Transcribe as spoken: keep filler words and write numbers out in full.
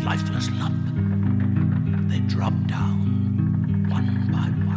lifeless lump. They drop down one by one.